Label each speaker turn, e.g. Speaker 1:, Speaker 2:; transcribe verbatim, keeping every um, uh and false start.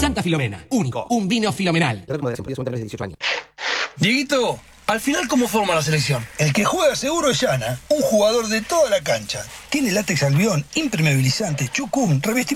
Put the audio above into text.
Speaker 1: Santa Filomena, único, un vino filomenal.
Speaker 2: Dieguito, al final, ¿cómo forma la selección?
Speaker 3: El que juega seguro es Llana, un jugador de toda la cancha. Tiene látex albión, impermeabilizante, chucum, revestimiento.